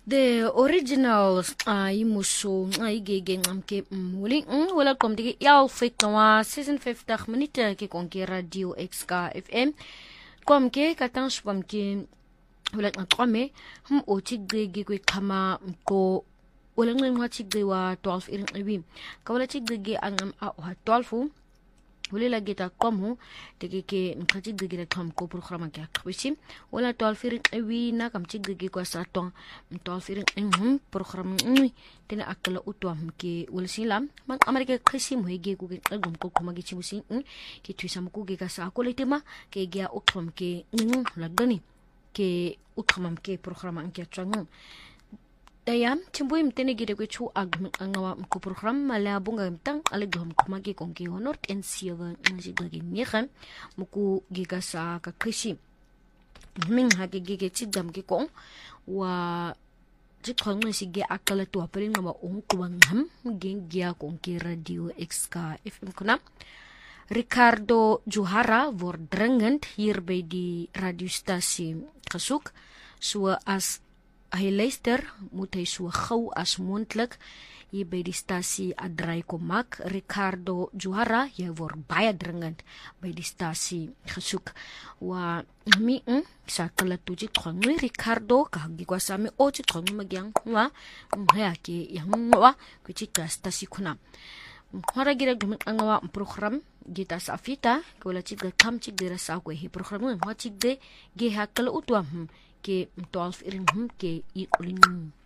The originals imuso igege ngamke muli wala komdigi yalfik wa 56 minute ke konke radio XK FM komke katansh komke wala ngqome otigege kweqhama mko wala nqenqwa tigwa 12 irinqibi kawala tigege angam a 12 wala geta komu tegeke mkhati gigela tham ko program ka khwishi wala 12 irinqibi na kam tigege kwa satong 12 irin program tena akala utwa mke wala silam mang amarike khisi muhege ku ke qagum ko khoma ke chimusi ke twisam ku ke ka sa ko letima ke gya ukhom ke lagani ke ukham ke program ke changu dayam chimbuim tene gide ko chu ngawa ko program mala bunga mtang alegom kumagi kongi honor tensiva ngi gage mihan muku giga sa ka krishi min hage gige chidam ke ko wa jikhong si ge akala to apring ngama ko bangham genggia kongi radio XK FM kuna Ricardo Johara wordt dringend hier bij die radiostasie gesoek so as hy luister moet hy so gou as moontlik hier by die stasie adry kom maak. Ricardo Johara, jy word baie dringend by die stasie gesoek. Wa mi sakala tuji khongwe Ricardo ka gi kwa sami o chi khongwe magyang wa ya ke yang wa ku chi stasie kuna. Hora gira gumi angawa program gita sa afita ko la chi ga kam chi gira sa ko hi program wa chi de ge hakala utwa ke 12 irin ke i ulin